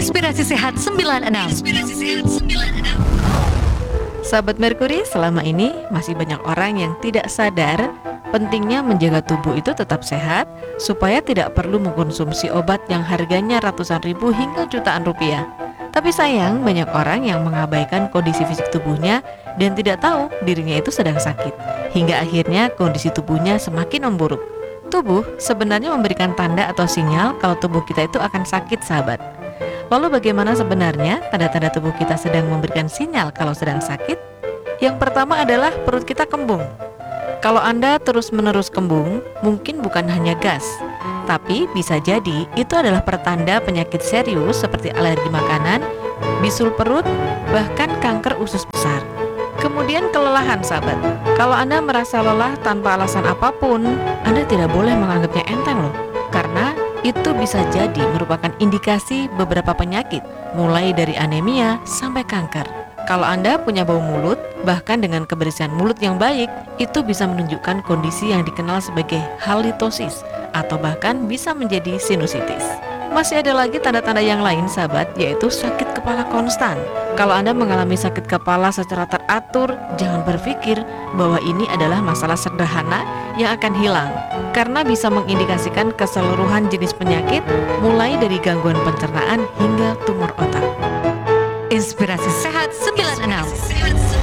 Inspirasi Sehat 96. Sahabat Merkuri, selama ini masih banyak orang yang tidak sadar pentingnya menjaga tubuh itu tetap sehat supaya tidak perlu mengkonsumsi obat yang harganya ratusan ribu hingga jutaan rupiah. Tapi sayang, banyak orang yang mengabaikan kondisi fisik tubuhnya dan tidak tahu dirinya itu sedang sakit, hingga akhirnya kondisi tubuhnya semakin memburuk. Tubuh sebenarnya memberikan tanda atau sinyal kalau tubuh kita itu akan sakit, sahabat. Lalu bagaimana sebenarnya tanda-tanda tubuh kita sedang memberikan sinyal kalau sedang sakit? Yang pertama adalah perut kita kembung. Kalau Anda terus-menerus kembung, mungkin bukan hanya gas, tapi bisa jadi itu adalah pertanda penyakit serius seperti alergi makanan, bisul perut, bahkan kanker usus besar. Kemudian kelelahan, sahabat. Kalau Anda merasa lelah tanpa alasan apapun, Anda tidak boleh menganggapnya enteng loh, karena itu bisa jadi merupakan indikasi beberapa penyakit, mulai dari anemia sampai kanker. Kalau Anda punya bau mulut, bahkan dengan kebersihan mulut yang baik, itu bisa menunjukkan kondisi yang dikenal sebagai halitosis, atau bahkan bisa menjadi sinusitis. Masih ada lagi tanda-tanda yang lain, sahabat, yaitu sakit kepala konstan. Kalau Anda mengalami sakit kepala secara teratur, jangan berpikir bahwa ini adalah masalah sederhana yang akan hilang, karena bisa mengindikasikan keseluruhan jenis penyakit, mulai dari gangguan pencernaan hingga tumor otak. Inspirasi Sehat 96.